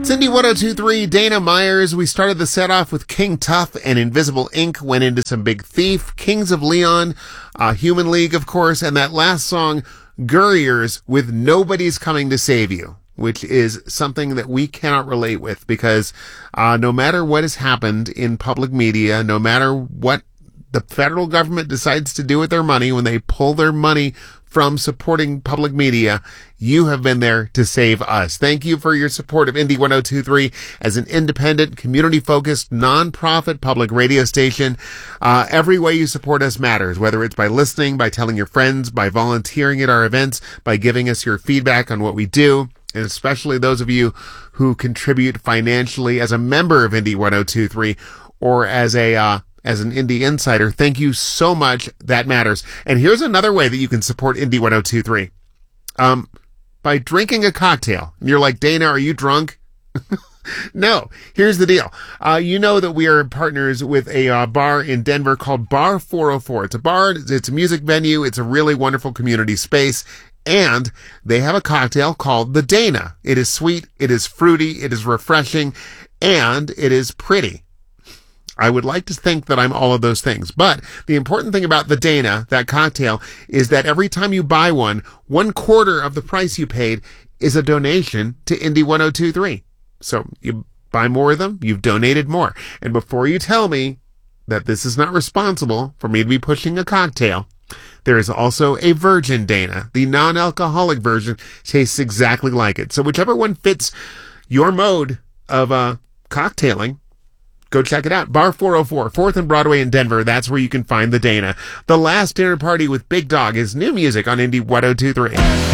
Cindy 1023, Dana Myers. We started the set off with King Tough and Invisible Ink, went into some Big Thief, Kings of Leon, Human League, of course, and that last song, Gurriers, with Nobody's Coming to Save You, which is something that we cannot relate with because no matter what has happened in public media, no matter what the federal government decides to do with their money when they pull their money from supporting public media, you have been there to save us. Thank you for your support of Indie 1023 as an independent, community-focused, non-profit public radio station. Every way you support us matters, whether it's by listening, by telling your friends, by volunteering at our events, by giving us your feedback on what we do, and especially those of you who contribute financially as a member of Indie 1023 or as an Indie Insider. Thank you so much. That matters. And here's another way that you can support Indie 1023. By drinking a cocktail. And you're like, Dana, are you drunk? No. Here's the deal. You know that we are partners with a bar in Denver called Bar 404. It's a bar. It's a music venue. It's a really wonderful community space. And they have a cocktail called the Dana. It is sweet. It is fruity. It is refreshing. And it is pretty. I would like to think that I'm all of those things. But the important thing about the Dana, that cocktail, is that every time you buy one, 1/4 of the price you paid is a donation to Indie 1023. So you buy more of them, you've donated more. And before you tell me that this is not responsible for me to be pushing a cocktail, there is also a virgin Dana. The non-alcoholic version tastes exactly like it. So whichever one fits your mode of cocktailing, go check it out. Bar 404, 4th and Broadway in Denver. That's where you can find the Dana. The Last Dinner Party with Big Dog is new music on Indie 1023.